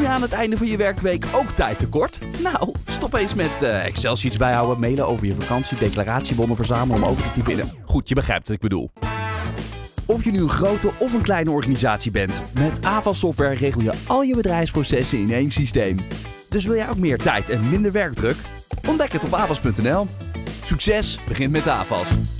je aan het einde van je werkweek ook tijd tekort? Nou, stop eens met Excel-sheets bijhouden, mailen over je vakantie, declaratiebonnen verzamelen om over te typen. Goed, je begrijpt wat ik bedoel. Of je nu een grote of een kleine organisatie bent, met Avas Software regel je al je bedrijfsprocessen in één systeem. Dus wil jij ook meer tijd en minder werkdruk? Ontdek het op avas.nl. Succes begint met Avas.